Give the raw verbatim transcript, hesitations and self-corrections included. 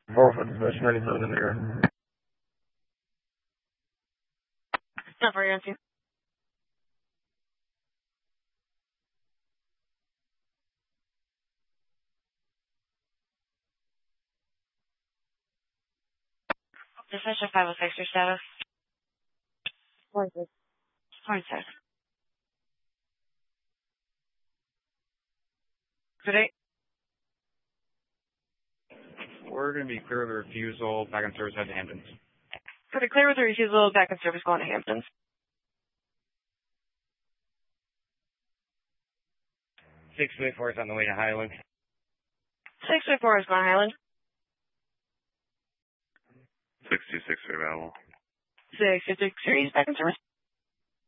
four foot position, ninety-seven in the air. Not for you, Decision five oh six, your status? forty-six. forty-six. Today? We're going to be clear of the refusal, back on service, head to Hamptons. For the clear with the refusal, back in service, going to Hamptons. six two eight four is on the way to Highland. six two eight four is going to Highland. six two six are available. six two six three is back in service.